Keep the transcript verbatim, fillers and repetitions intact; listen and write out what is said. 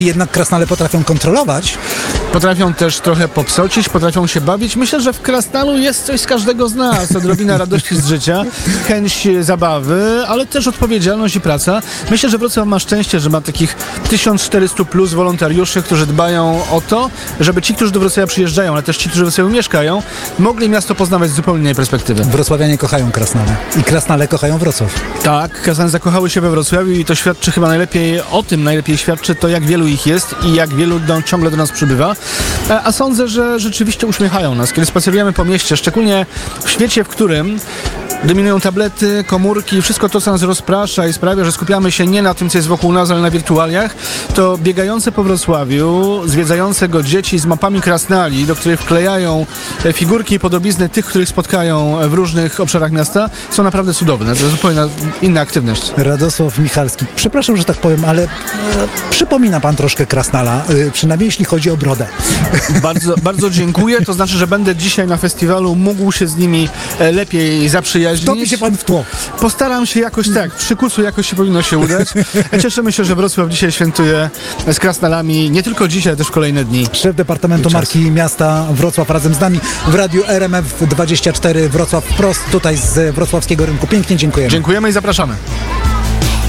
Jednak krasnale potrafią kontrolować. Potrafią też trochę popsocić, potrafią się bawić. Myślę, że w Krasnalu jest coś z każdego z nas. Odrobina radości z życia, chęć zabawy, ale też odpowiedzialność i praca. Myślę, że Wrocław ma szczęście, że ma takich tysiąc czterysta plus wolontariuszy, którzy dbają o to, żeby ci, którzy do Wrocławia przyjeżdżają, ale też ci, którzy w Wrocławiu mieszkają, mogli miasto poznawać z zupełnie innej perspektywy. Wrocławianie kochają Krasnale i Krasnale kochają Wrocław. Tak, Krasnale zakochały się we Wrocławiu i to świadczy chyba najlepiej o tym, najlepiej świadczy to, jak wielu ich jest i jak wielu do, ciągle do nas przybywa. A, a sądzę, że rzeczywiście uśmiechają nas, kiedy spacerujemy po mieście, szczególnie w świecie, w którym dominują tablety, komórki, wszystko to, co nas rozprasza i sprawia, że skupiamy się nie na tym, co jest wokół nas, ale na wirtualiach, to biegające po Wrocławiu, zwiedzające go dzieci z mapami Krasnali, do których wklejają figurki i podobizny tych, których spotkają w różnych obszarach miasta, są naprawdę cudowne. To jest zupełnie inna aktywność. Radosław Michalski, przepraszam, że tak powiem, ale e, przypomina pan troszkę Krasnala, e, przynajmniej jeśli chodzi o brodę. Bardzo, bardzo dziękuję, to znaczy, że będę dzisiaj na festiwalu mógł się z nimi e, lepiej zaprzyjaźnić. Topi się pan w tło. Postaram się jakoś tak, przy kucu jakoś się powinno się udać. Cieszymy się, że Wrocław dzisiaj świętuje z Krasnalami, nie tylko dzisiaj, ale też w kolejne dni. Szef Departamentu Marki Miasta Wrocław razem z nami w Radiu R M F dwadzieścia cztery Wrocław wprost tutaj z wrocławskiego rynku. Pięknie dziękujemy. Dziękujemy i zapraszamy.